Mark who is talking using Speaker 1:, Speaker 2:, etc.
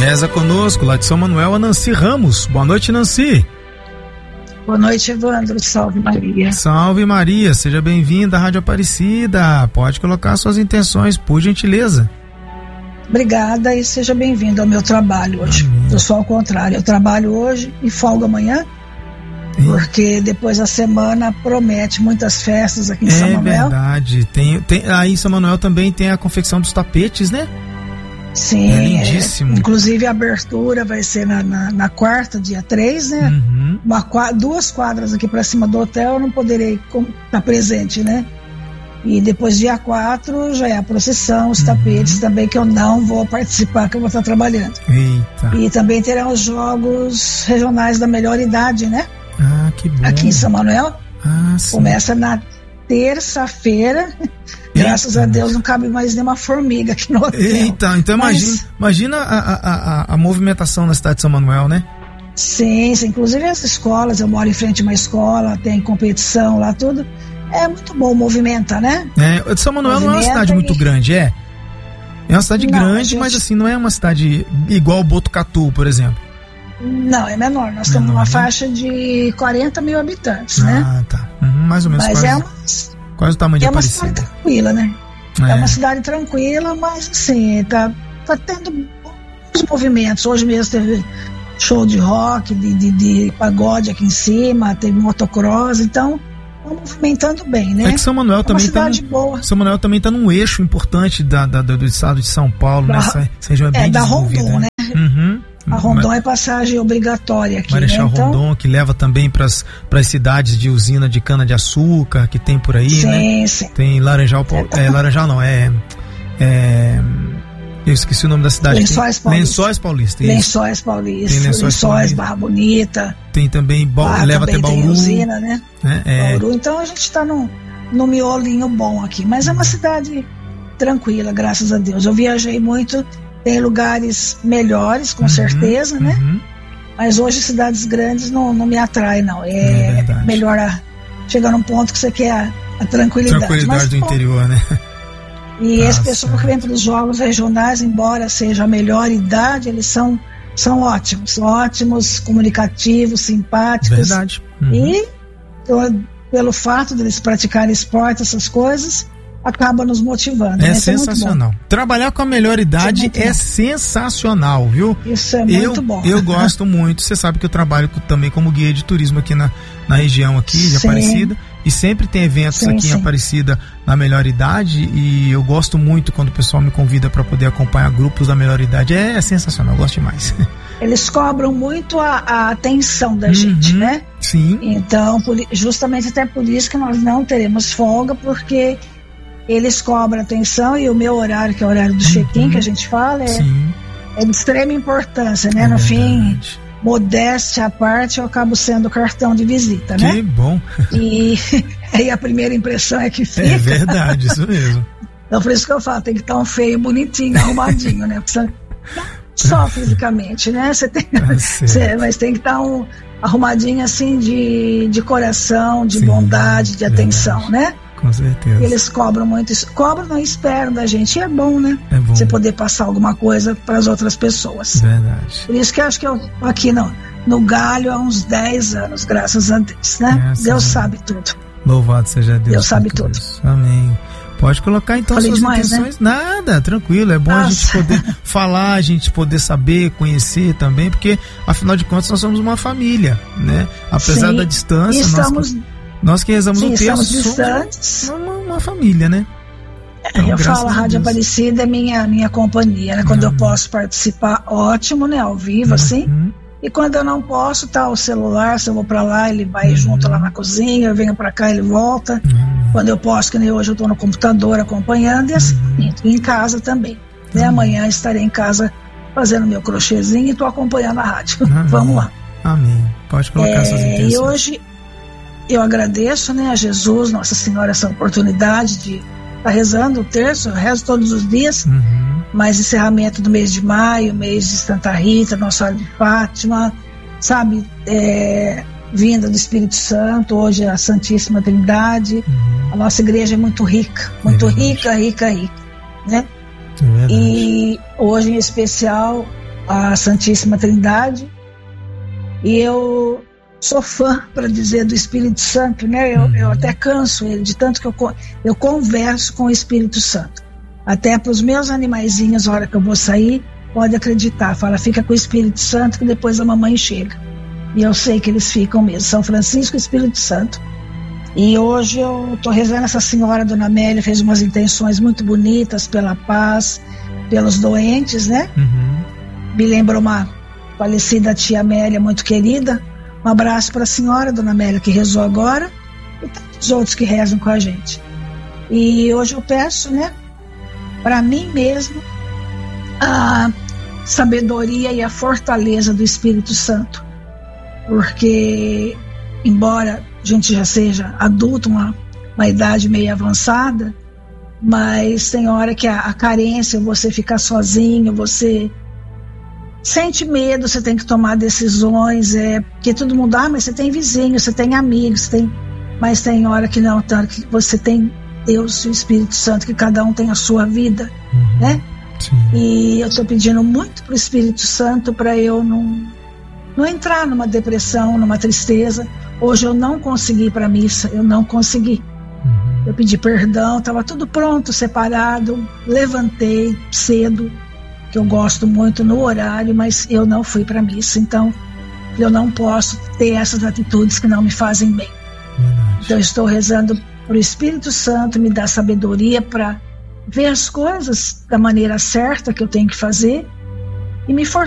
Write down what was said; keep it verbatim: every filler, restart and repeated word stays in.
Speaker 1: Reza conosco, lá de São Manuel, a Nancy Ramos. Boa noite, Nancy.
Speaker 2: Boa noite, Evandro. Salve Maria.
Speaker 1: Salve Maria, seja bem-vinda à Rádio Aparecida. Pode colocar suas intenções, por gentileza.
Speaker 2: Obrigada e seja bem-vindo ao meu trabalho hoje. Amém. Eu sou ao contrário, eu trabalho hoje e folgo amanhã, Sim. porque depois a semana promete muitas festas aqui em é São Manuel.
Speaker 1: É verdade, tem, tem, aí em São Manuel também tem a confecção dos tapetes, né?
Speaker 2: Sim,
Speaker 1: é lindíssimo.
Speaker 2: É, inclusive a abertura vai ser na, na, na quarta, dia três, né?
Speaker 1: Uhum.
Speaker 2: Uma, duas quadras aqui para cima do hotel, eu não poderei estar presente, né? E depois, dia quatro, já é a procissão, os uhum. tapetes também, que eu não vou participar, que eu vou estar trabalhando.
Speaker 1: Eita.
Speaker 2: E também terão os jogos regionais da melhor idade, né?
Speaker 1: Ah, que bom.
Speaker 2: Aqui em São Manuel.
Speaker 1: Ah, sim.
Speaker 2: Começa na terça-feira. Graças a Deus não cabe mais nenhuma formiga aqui no hotel.
Speaker 1: Eita, então
Speaker 2: Mas,
Speaker 1: imagina, imagina a, a, a, a movimentação na cidade de São Manuel, né?
Speaker 2: Sim, sim, inclusive as escolas, eu moro em frente a uma escola, tem competição lá, tudo. É muito bom, movimenta, né?
Speaker 1: É, São Manuel movimenta não é uma cidade e... muito grande, é? É uma cidade não, grande, gente... mas assim, não é uma cidade igual Botucatu, por exemplo.
Speaker 2: Não, é menor, nós menor, temos uma né? faixa de quarenta mil habitantes,
Speaker 1: ah,
Speaker 2: né?
Speaker 1: Ah, tá, uhum, mais ou menos.
Speaker 2: Mas
Speaker 1: quase...
Speaker 2: é uma...
Speaker 1: Quase o tamanho de
Speaker 2: É uma
Speaker 1: Aparecida.
Speaker 2: cidade tranquila, né? É. é uma cidade tranquila, mas assim, tá, tá tendo bons movimentos. Hoje mesmo teve show de rock, de, de, de pagode aqui em cima, teve motocross, então tá movimentando bem, né?
Speaker 1: É que São Manuel
Speaker 2: é
Speaker 1: também
Speaker 2: tá
Speaker 1: no,
Speaker 2: boa.
Speaker 1: São Manuel também tá num eixo importante da, da, do estado de São Paulo, da, né? Essa, essa região é bem
Speaker 2: é, da
Speaker 1: desenvolvida.
Speaker 2: Rondon, né?
Speaker 1: Uhum.
Speaker 2: A Rondon é passagem obrigatória aqui,
Speaker 1: Marechal
Speaker 2: né? Então,
Speaker 1: Rondon, que leva também para as cidades de usina de cana-de-açúcar que tem por aí,
Speaker 2: sim,
Speaker 1: né?
Speaker 2: Sim.
Speaker 1: Tem Laranjal, é, Laranjal não, é, é... Eu esqueci o nome da cidade.
Speaker 2: Lençóis Paulista.
Speaker 1: Lençóis Paulista.
Speaker 2: Lençóis Paulista.
Speaker 1: Tem Lençóis,
Speaker 2: Lençóis
Speaker 1: Paulista.
Speaker 2: Barra Bonita.
Speaker 1: Tem também, ba leva
Speaker 2: também
Speaker 1: até Bauru.
Speaker 2: Tem usina, né?
Speaker 1: É, é.
Speaker 2: Bauru. Então a gente está num, num miolinho bom aqui. Mas é uma cidade tranquila, graças a Deus. Eu viajei muito. Tem lugares melhores, com uhum, certeza, né?
Speaker 1: Uhum.
Speaker 2: Mas hoje cidades grandes não, não me atraem, não. É, é melhor a, chegar num ponto que você quer a, a tranquilidade.
Speaker 1: Tranquilidade
Speaker 2: Mas,
Speaker 1: do
Speaker 2: bom,
Speaker 1: interior, né?
Speaker 2: E esse pessoal que vem para os jogos regionais, embora seja a melhor idade, eles são, são ótimos. São ótimos, comunicativos, simpáticos.
Speaker 1: Verdade. Uhum.
Speaker 2: E então, pelo fato de eles praticarem esporte, essas coisas, acaba nos motivando.
Speaker 1: É
Speaker 2: né?
Speaker 1: sensacional.
Speaker 2: É
Speaker 1: Trabalhar com a melhor idade é,
Speaker 2: é
Speaker 1: sensacional, viu?
Speaker 2: Isso é muito
Speaker 1: eu,
Speaker 2: bom.
Speaker 1: Eu gosto muito. Você sabe que eu trabalho também como guia de turismo aqui na, na região aqui de sim. Aparecida. E sempre tem eventos sim, aqui sim. em Aparecida na melhor idade. E eu gosto muito quando o pessoal me convida para poder acompanhar grupos da melhor idade. É, é sensacional, eu gosto demais.
Speaker 2: Eles cobram muito a, a atenção da
Speaker 1: uhum,
Speaker 2: gente, né?
Speaker 1: Sim.
Speaker 2: Então, justamente até por isso que nós não teremos folga, porque eles cobram atenção e o meu horário, que é o horário do check-in, uhum. que a gente fala, é, é de extrema importância, né? É no verdade. Fim, modéstia à parte, eu acabo sendo cartão de visita, né?
Speaker 1: Que bom!
Speaker 2: E aí a primeira impressão é que fica.
Speaker 1: É verdade, isso mesmo.
Speaker 2: Então por isso que eu falo, tem que estar um feio, bonitinho, arrumadinho, né? Só fisicamente, né? Você tem, você, mas tem que estar um arrumadinho assim de, de coração, de sim, bondade, de atenção, verdade. Né?
Speaker 1: Com certeza.
Speaker 2: Eles cobram muito isso. Cobram, não esperam da gente. E é bom, né?
Speaker 1: É bom.
Speaker 2: Você poder passar alguma coisa para as outras pessoas.
Speaker 1: Verdade.
Speaker 2: Por isso que eu acho que eu aqui no, no Galho há uns dez anos, graças a Deus, né? É, Deus sabe tudo.
Speaker 1: Louvado seja Deus.
Speaker 2: Deus sabe tudo.
Speaker 1: Isso. Amém. Pode colocar então
Speaker 2: Falei
Speaker 1: suas
Speaker 2: demais,
Speaker 1: intenções.
Speaker 2: Né?
Speaker 1: Nada, tranquilo. É bom Nossa. A gente poder falar, a gente poder saber, conhecer também, porque afinal de contas nós somos uma família, né? Apesar sim. da distância,
Speaker 2: estamos...
Speaker 1: nós, nós que rezamos
Speaker 2: sim,
Speaker 1: o texto
Speaker 2: somos
Speaker 1: uma, uma família, né?
Speaker 2: Então, eu falo, a Rádio Aparecida é minha, minha companhia, né? Quando uhum. eu posso participar, ótimo, né? Ao vivo, uhum. assim. E quando eu não posso, tá o celular, se eu vou pra lá, ele vai uhum. junto lá na cozinha, eu venho pra cá, ele volta. Uhum. Quando eu posso, que nem hoje eu tô no computador acompanhando, e assim, uhum. e em casa também. Uhum. Né? Amanhã estarei em casa fazendo meu crochêzinho e tô acompanhando a rádio. Uhum. Vamos lá.
Speaker 1: Amém. Pode colocar é, essas intenções.
Speaker 2: E hoje eu agradeço, né, a Jesus, Nossa Senhora, essa oportunidade de estar rezando o terço, eu rezo todos os dias, uhum. mas encerramento do mês de maio, mês de Santa Rita, Nossa Senhora de Fátima, sabe, é, vinda do Espírito Santo, hoje a Santíssima Trindade, uhum. a nossa igreja é muito rica, muito é rica, rica, rica, né? É e hoje em especial a Santíssima Trindade. E eu sou fã, para dizer, do Espírito Santo, né? Eu, eu até canso ele, de tanto que eu, eu converso com o Espírito Santo. Até para os meus animaizinhos, a hora que eu vou sair, pode acreditar. Fala, fica com o Espírito Santo que depois a mamãe chega. E eu sei que eles ficam mesmo. São Francisco e Espírito Santo. E hoje eu estou rezando, essa senhora, Dona Amélia, fez umas intenções muito bonitas pela paz, pelos doentes, né? Uhum. Me lembrou uma falecida tia Amélia, muito querida. Um abraço para a senhora, Dona Amélia, que rezou agora, e tantos outros que rezam com a gente. E hoje eu peço, né, para mim mesmo, a sabedoria e a fortaleza do Espírito Santo. Porque, embora a gente já seja adulto, uma, uma idade meio avançada, mas tem hora que a, a carência, você ficar sozinho, você sente medo, você tem que tomar decisões, é, porque todo mundo, ah, mas você tem vizinho, você tem amigos, você tem, mas tem hora que não, tanto que você tem Deus e o Espírito Santo, que cada um tem a sua vida, uhum, né? Sim. E eu estou pedindo muito para o Espírito Santo para eu não, não entrar numa depressão, numa tristeza. Hoje eu não consegui ir para a missa, eu não consegui. Uhum. Eu pedi perdão, estava tudo pronto, separado, levantei cedo, que eu gosto muito no horário, mas eu não fui para a missa, então eu não posso ter essas atitudes que não me fazem bem. Verdade. Então eu estou rezando para o Espírito Santo me dar sabedoria para ver as coisas da maneira certa que eu tenho que fazer e me fortalecer